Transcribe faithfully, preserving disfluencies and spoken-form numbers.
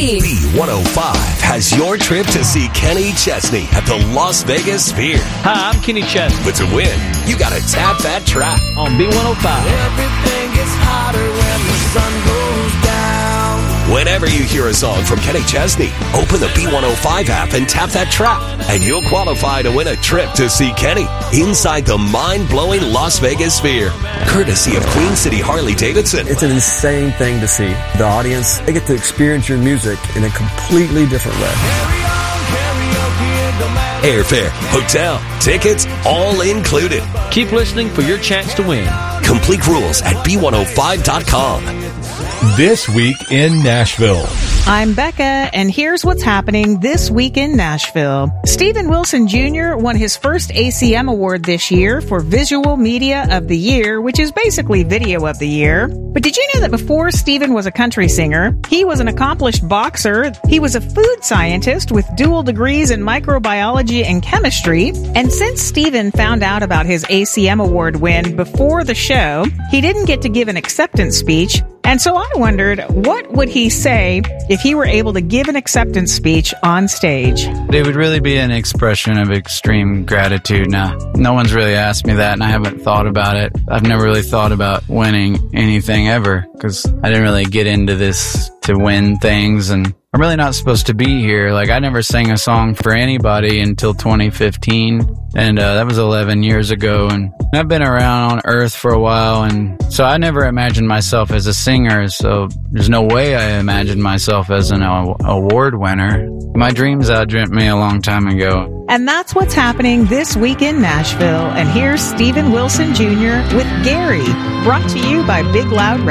B one oh five has your trip to see Kenny Chesney at the Las Vegas Sphere. Hi, I'm Kenny Chesney. But to win, you gotta tap that track. On B one oh five. Everything gets hotter when the sun goes down. Whenever you hear a song from Kenny Chesney, open the B one oh five app and tap that track, and you'll qualify to win a trip to see Kenny inside the mind-blowing Las Vegas Sphere, courtesy of Queen City Harley-Davidson. It's an insane thing to see. The audience, they get to experience your music in a completely different way. Airfare, hotel, tickets, all included. Keep listening for your chance to win. Complete rules at B one oh five dot com. This week in Nashville. I'm Becca, and here's what's happening this week in Nashville. Steven Wilson Junior won his first A C M award this year for Visual Media of the Year, which is basically Video of the Year. But did you know that before Steven was a country singer, he was an accomplished boxer, he was a food scientist with dual degrees in microbiology and chemistry, and since Steven found out about his A C M award win before the show, he didn't get to give an acceptance speech. And so I wondered, what would he say if he were able to give an acceptance speech on stage? It would really be an expression of extreme gratitude. Now, no one's really asked me that, and I haven't thought about it. I've never really thought about winning anything ever, because I didn't really get into this to win things, and I'm really not supposed to be here. Like, I never sang a song for anybody until twenty fifteen, and uh, that was eleven years ago, and I've been around on Earth for a while, and so I never imagined myself as a singer, so there's no way I imagined myself as an uh, award winner. My dreams outdreamt me a long time ago. And that's what's happening this week in Nashville. And here's Steven Wilson Junior with Gary, brought to you by Big Loud